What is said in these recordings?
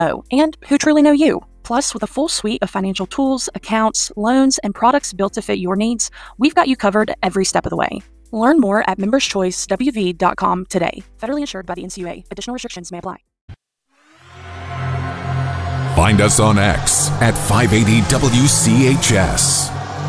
and who truly know you. Plus, with a full suite of financial tools, accounts, loans, and products built to fit your needs, we've got you covered every step of the way. Learn more at memberschoicewv.com today. Federally insured by the NCUA. Additional restrictions may apply. Find us on X at 580WCHS.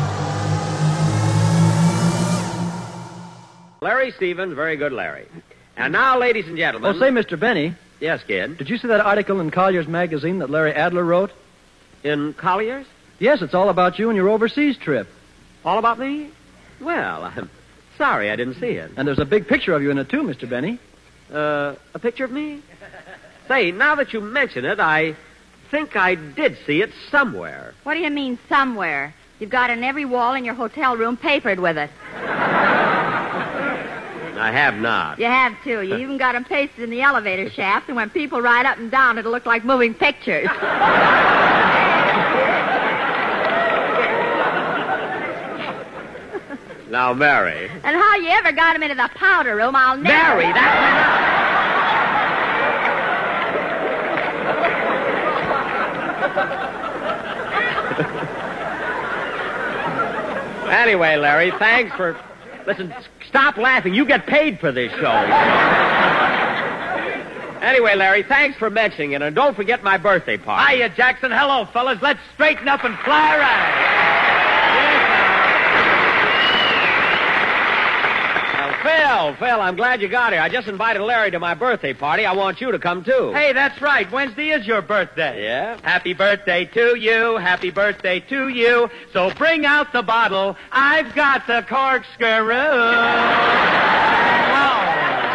Larry Stevens, very good, Larry. And now, ladies and gentlemen... Oh, say, Mr. Benny. Yes, kid? Did you see that article in Collier's magazine that Larry Adler wrote? In Collier's? Yes, it's all about you and your overseas trip. All about me? Well, I'm sorry I didn't see it. And there's a big picture of you in it, too, Mr. Benny. A picture of me? Say, now that you mention it, I think I did see it somewhere. What do you mean, somewhere? You've got it in every wall in your hotel room papered with it. I have not. You have, too. You even got them pasted in the elevator shaft, and when people ride up and down, it'll look like moving pictures. Now, Mary. And how you ever got them into the powder room, I'll never... Mary, that's... Anyway, Larry, thanks for... Listen, stop laughing. You get paid for this show. Anyway, Larry, thanks for mentioning it, and don't forget my birthday party. Hiya, Jackson. Hello, fellas. Let's straighten up and fly around. Phil, I'm glad you got here. I just invited Larry to my birthday party. I want you to come, too. Hey, that's right. Wednesday is your birthday. Yeah? Happy birthday to you. Happy birthday to you. So bring out the bottle. I've got the corkscrew. Oh.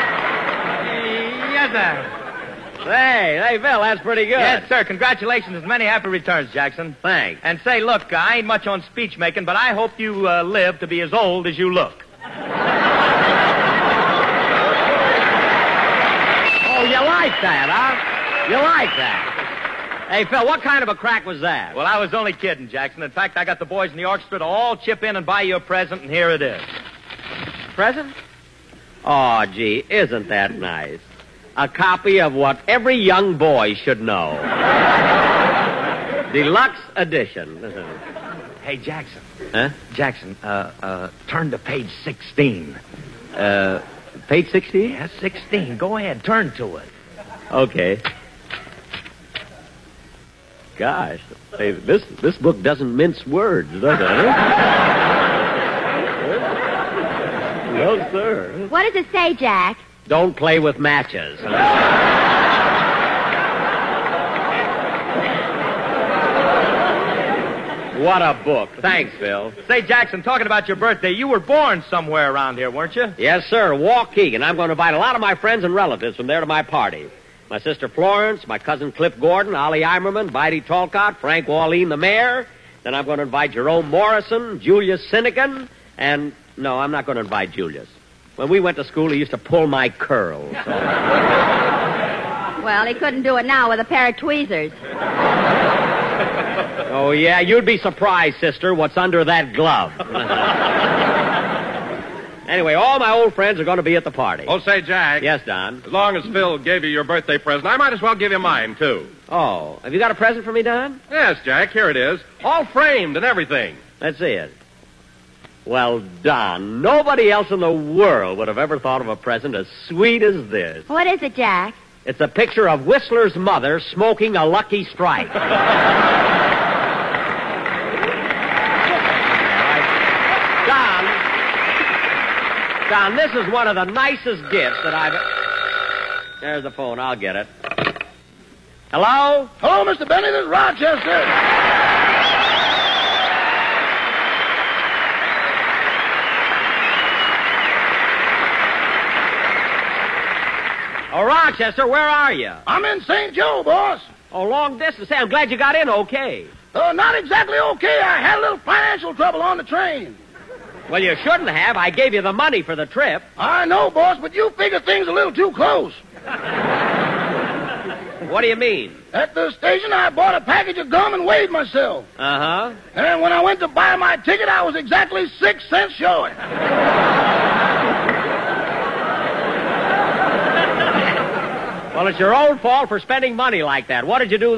Yes, sir. Hey, Phil, that's pretty good. Yes, sir. Congratulations and many happy returns, Jackson. Thanks. And say, look, I ain't much on speech making, but I hope you live to be as old as you look. Oh, you like that, huh? You like that. Hey, Phil, what kind of a crack was that? Well, I was only kidding, Jackson. In fact, I got the boys in the orchestra to all chip in and buy you a present, and here it is. Present? Oh, gee, isn't that nice? A copy of what every young boy should know. Deluxe edition. Hey, Jackson. Huh? Jackson, turn to page 16. Page 16? Yeah, 16. Go ahead, turn to it. Okay. Gosh, hey, this book doesn't mince words, does it? No, sir. What does it say, Jack? Don't play with matches. What a book. Thanks, Phil. Say, Jackson, talking about your birthday, you were born somewhere around here, weren't you? Yes, sir, Waukegan. I'm going to invite a lot of my friends and relatives from there to my party. My sister Florence, my cousin Cliff Gordon, Ollie Eimerman, Bidey Talcott, Frank Wallin, the mayor. Then I'm going to invite Jerome Morrison, Julius Sinekin, and... No, I'm not going to invite Julius. When we went to school, he used to pull my curls. So... Well, he couldn't do it now with a pair of tweezers. Oh, yeah, you'd be surprised, sister, what's under that glove. Anyway, all my old friends are going to be at the party. Oh, say, Jack. Yes, Don? As long as Phil gave you your birthday present, I might as well give you mine, too. Oh, have you got a present for me, Don? Yes, Jack, here it is. All framed and everything. Let's see it. Well, Don, nobody else in the world would have ever thought of a present as sweet as this. What is it, Jack? It's a picture of Whistler's mother smoking a Lucky Strike. Don, this is one of the nicest gifts that I've... There's the phone. I'll get it. Hello? Hello, Mr. Benny. This is Rochester. Oh, Rochester, where are you? I'm in St. Joe, boss. Oh, long distance. Hey, I'm glad you got in okay. Not exactly okay. I had a little financial trouble on the train. Well, you shouldn't have. I gave you the money for the trip. I know, boss, but you figure things a little too close. What do you mean? At the station, I bought a package of gum and weighed myself. Uh-huh. And when I went to buy my ticket, I was exactly 6 cents short. Well, it's your own fault for spending money like that. What did you do